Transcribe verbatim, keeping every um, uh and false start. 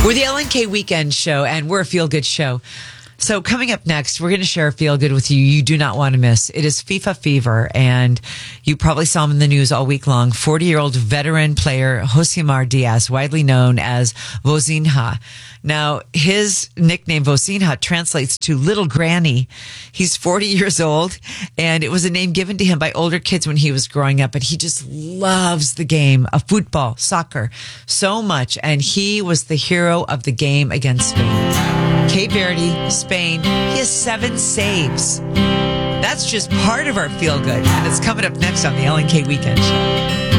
We're the L N K Weekend Show, and we're a feel-good show. So coming up next, we're going to share a feel-good with you you do not want to miss. It is FIFA fever, and you probably saw him in the news all week long. forty-year-old veteran player Josimar Diaz, widely known as Vozinha. Now, his nickname Vozinha translates to Little Granny. He's forty years old, and it was a name given to him by older kids when he was growing up, and he just loves the game of football, soccer, so much, and he was the hero of the game against Spain. Cape Verde, Spain, he has seven saves. That's just part of our feel-good, and it's coming up next on the L N K Weekend Show.